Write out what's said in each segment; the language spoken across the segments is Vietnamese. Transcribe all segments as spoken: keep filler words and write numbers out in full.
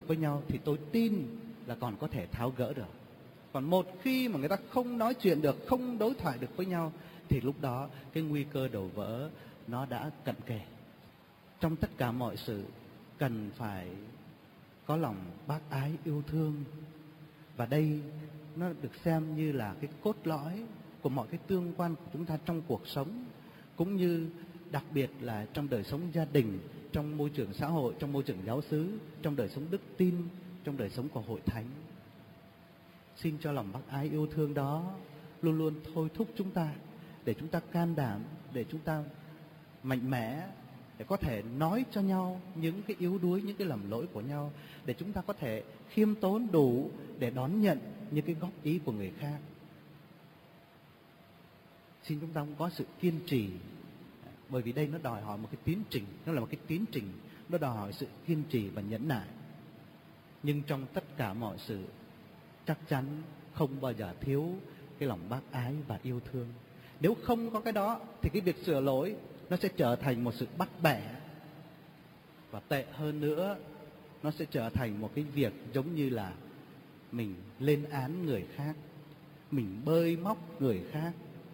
với nhau thì tôi tin là còn có thể tháo gỡ được. Còn một khi mà người ta không nói chuyện được, không đối thoại được với nhau, thì lúc đó cái nguy cơ đổ vỡ nó đã cận kề. Trong tất cả mọi sự cần phải có lòng bác ái yêu thương. Và đây nó được xem như là cái cốt lõi của mọi cái tương quan của chúng ta trong cuộc sống, cũng như đặc biệt là trong đời sống gia đình, trong môi trường xã hội, trong môi trường giáo xứ, trong đời sống đức tin, trong đời sống của hội thánh. Xin cho lòng bác ái yêu thương đó luôn luôn thôi thúc chúng ta, để chúng ta can đảm, để chúng ta mạnh mẽ, để có thể nói cho nhau những cái yếu đuối, những cái lầm lỗi của nhau, để chúng ta có thể khiêm tốn đủ để đón nhận những cái góp ý của người khác. Xin chúng ta cũng có sự kiên trì, bởi vì đây nó đòi hỏi một cái tiến trình, nó là một cái tiến trình, nó đòi hỏi sự kiên trì và nhẫn nại. Nhưng trong tất cả mọi sự, chắc chắn không bao giờ thiếu cái lòng bác ái và yêu thương. Nếu không có cái đó thì cái việc sửa lỗi nó sẽ trở thành một sự bắt bẻ. Và tệ hơn nữa, nó sẽ trở thành một cái việc giống như là mình lên án người khác, mình bơi móc người khác.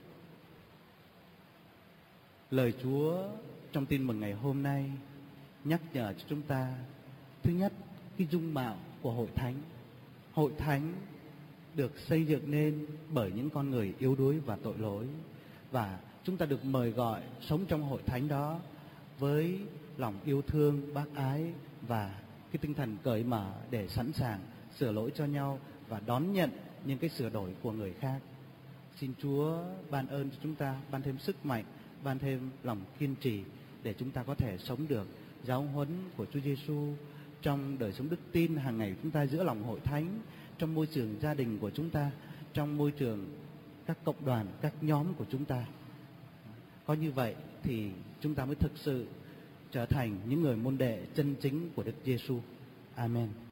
Lời Chúa trong tin mừng ngày hôm nay nhắc nhở cho chúng ta, thứ nhất, cái dung mạo của hội thánh. Hội thánh được xây dựng nên bởi những con người yếu đuối và tội lỗi, và chúng ta được mời gọi sống trong hội thánh đó với lòng yêu thương, bác ái và cái tinh thần cởi mở để sẵn sàng sửa lỗi cho nhau và đón nhận những cái sửa đổi của người khác. Xin Chúa ban ơn cho chúng ta, ban thêm sức mạnh, ban thêm lòng kiên trì để chúng ta có thể sống được giáo huấn của Chúa Giêsu trong đời sống đức tin hàng ngày chúng ta, giữa lòng hội thánh, trong môi trường gia đình của chúng ta, trong môi trường các cộng đoàn, các nhóm của chúng ta. Có như vậy thì chúng ta mới thực sự trở thành những người môn đệ chân chính của Đức Giêsu. Amen.